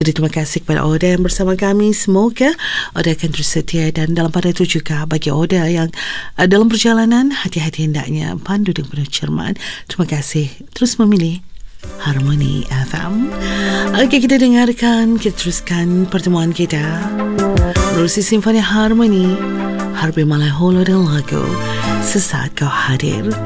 Jadi terima kasih kepada Oda yang bersama kami. Semoga Oda akan terus setia, dan dalam pada itu juga bagi Oda yang dalam perjalanan, hati-hati hendaknya pandu dengan penuh cermat. Terima kasih terus memilih Harmony FM. Okey, kita dengarkan, kita teruskan pertemuan kita menerusi Simfoni Harmony, Harbi Malaiholo dan lagu Sesaat Kau Hadir.